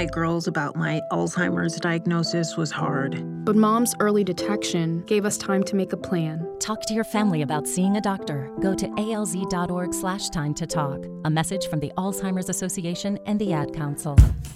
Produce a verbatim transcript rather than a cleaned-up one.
my girls about my Alzheimer's diagnosis was hard. But Mom's early detection gave us time to make a plan. Talk to your family about seeing a doctor. Go to alz.org slash time to talk. A message from the Alzheimer's Association and the Ad Council.